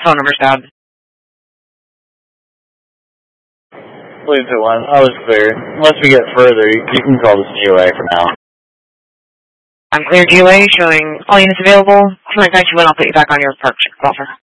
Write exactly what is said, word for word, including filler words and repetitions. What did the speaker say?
phone number, Stab? Leave it one. I was clear. Unless we get further, you, you can call the C O A for now. I'm clear G O A showing all units available. two nine five two one, I'll put you back on your park buffer.